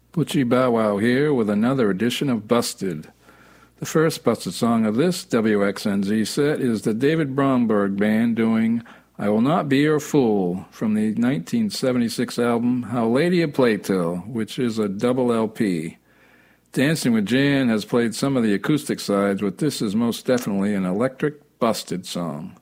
Butchie Bow Wow here with another edition of Busted. The first Busted song of this WXNZ set is the David Bromberg Band doing I Will Not Be Your Fool from the 1976 album How Lady of Playtill, which is a double LP. Dancing with Jan has played some of the acoustic sides, but this is most definitely an electric Busted song.